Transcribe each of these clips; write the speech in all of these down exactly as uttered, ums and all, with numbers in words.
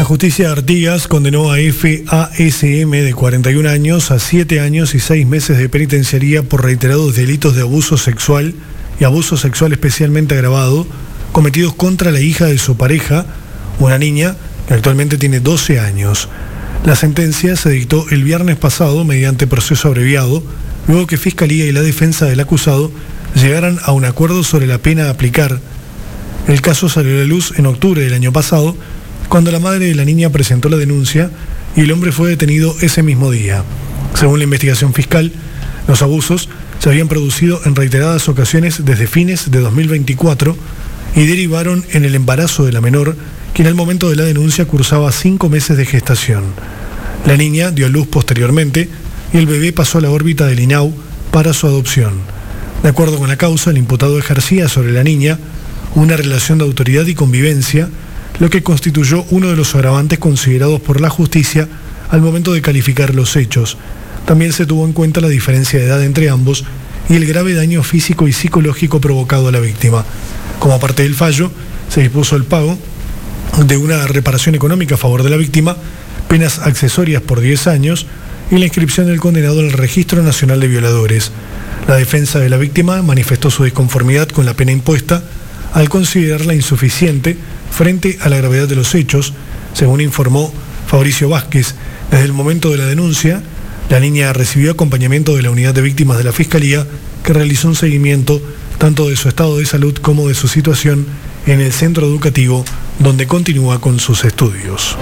justicia de Artigas condenó a F A S M, de cuarenta y un años, a siete años y seis meses de penitenciaría por reiterados delitos de abuso sexual y abuso sexual especialmente agravado cometidos contra la hija de su pareja, una niña que actualmente tiene doce años. La sentencia se dictó el viernes pasado mediante proceso abreviado, luego que Fiscalía y la defensa del acusado llegaran a un acuerdo sobre la pena a aplicar. El caso salió a la luz en octubre del año pasado, cuando la madre de la niña presentó la denuncia y el hombre fue detenido ese mismo día. Según la investigación fiscal, los abusos se habían producido en reiteradas ocasiones desde fines de dos mil veinticuatro y derivaron en el embarazo de la menor, quien al momento de la denuncia cursaba cinco meses de gestación. La niña dio a luz posteriormente y el bebé pasó a la órbita del I N A U para su adopción. De acuerdo con la causa, el imputado ejercía sobre la niña una relación de autoridad y convivencia, lo que constituyó uno de los agravantes considerados por la justicia al momento de calificar los hechos. También se tuvo en cuenta la diferencia de edad entre ambos y el grave daño físico y psicológico provocado a la víctima. Como parte del fallo, se dispuso el pago de una reparación económica a favor de la víctima, penas accesorias por diez años y la inscripción del condenado al Registro Nacional de Violadores. La defensa de la víctima manifestó su disconformidad con la pena impuesta al considerarla insuficiente frente a la gravedad de los hechos. Según informó Fabricio Vázquez, desde el momento de la denuncia, la niña recibió acompañamiento de la unidad de víctimas de la Fiscalía, que realizó un seguimiento tanto de su estado de salud como de su situación en el centro educativo, donde continúa con sus estudios.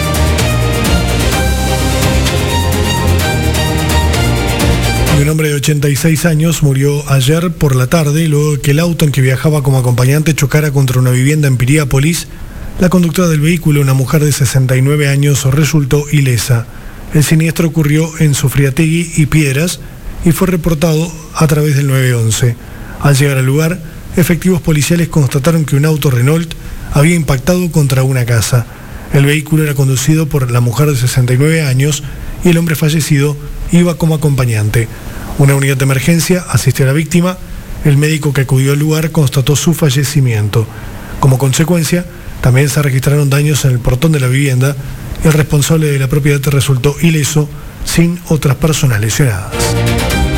Un hombre de ochenta y seis años murió ayer por la tarde luego de que el auto en que viajaba como acompañante chocara contra una vivienda en Piriápolis. La conductora del vehículo, una mujer de sesenta y nueve años, resultó ilesa. El siniestro ocurrió en Sofriategui y Piedras y fue reportado a través del nueve once. Al llegar al lugar, efectivos policiales constataron que un auto Renault había impactado contra una casa. El vehículo era conducido por la mujer de sesenta y nueve años y el hombre fallecido iba como acompañante. Una unidad de emergencia asistió a la víctima. El médico que acudió al lugar constató su fallecimiento. Como consecuencia, también se registraron daños en el portón de la vivienda y el responsable de la propiedad resultó ileso, sin otras personas lesionadas.